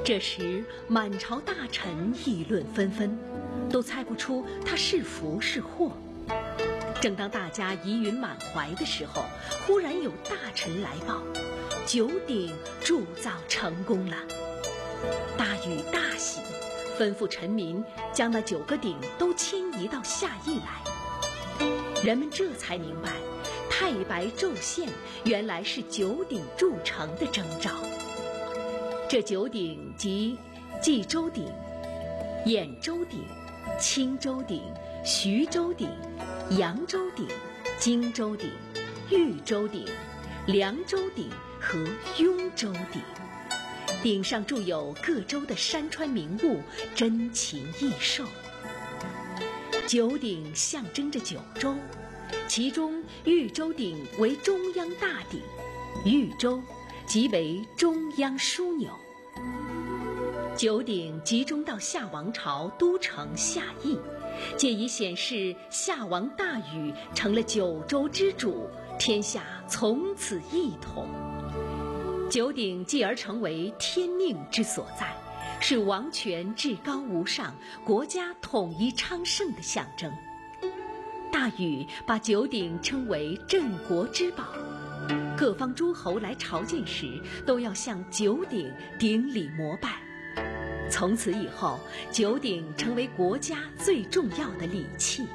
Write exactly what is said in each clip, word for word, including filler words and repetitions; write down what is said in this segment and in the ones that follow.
这时，满朝大臣议论纷纷，都猜不出他是福是祸。正当大家疑云满怀的时候，忽然有大臣来报，九鼎铸造成功了。大禹大喜，吩咐臣民将那九个鼎都迁移到夏邑来。人们这才明白，太白昼现原来是九鼎铸成的征兆。这九鼎即冀州鼎、兖州鼎、青州鼎、徐州鼎、扬州鼎、荆州鼎、豫州鼎、凉州鼎和雍州鼎。鼎上铸有各州的山川名物，珍禽异兽。九鼎象征着九州，其中豫州鼎为中央大鼎，豫州即为中央枢纽。九鼎集中到夏王朝都城夏邑，借以显示夏王大禹成了九州之主，天下从此一统。九鼎继而成为天命之所在，是王权至高无上、国家统一昌盛的象征。大禹把九鼎称为镇国之宝，各方诸侯来朝见时，都要向九鼎顶礼膜拜。从此以后，九鼎成为国家最重要的礼器。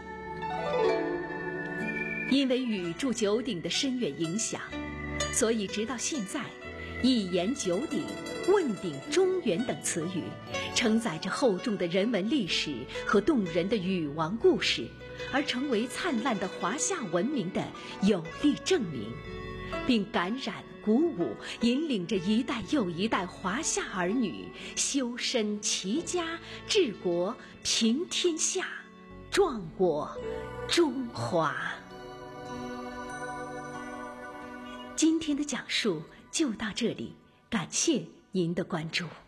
因为禹铸九鼎的深远影响，所以直到现在，一言九鼎、问鼎中原等词语，承载着厚重的人文历史和动人的禹王故事，而成为灿烂的华夏文明的有力证明，并感染、鼓舞、引领着一代又一代华夏儿女修身齐家、治国平天下、壮我中华。今天的讲述就到这里，感谢您的关注。